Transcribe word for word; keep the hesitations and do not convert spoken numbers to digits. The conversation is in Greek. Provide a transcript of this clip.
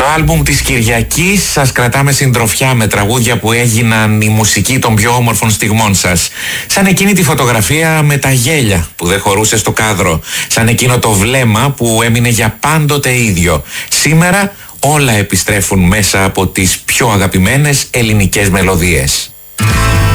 άλμπουμ της Κυριακής σας κρατάμε συντροφιά με τραγούδια που έγιναν η μουσική των πιο όμορφων στιγμών σας. Σαν εκείνη τη φωτογραφία με τα γέλια που δεν χωρούσε στο κάδρο. Σαν εκείνο το βλέμμα που έμεινε για πάντοτε ίδιο. Σήμερα όλα επιστρέφουν μέσα από τις πιο αγαπημένες ελληνικές μελωδίες.